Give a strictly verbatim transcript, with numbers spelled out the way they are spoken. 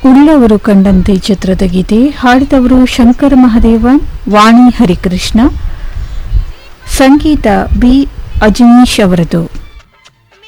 ಉಳ್ಳವರು ಕಂಡಂತೆ ಚಿತ್ರದ ಗೀತೆ ಹಾಡಿದವರು ಶಂಕರ ಮಹದೇವನ್, ವಾಣಿ ಹರಿಕೃಷ್ಣ, ಸಂಗೀತ ಬಿ ಅಜನೀಶ್ ಅವರದು.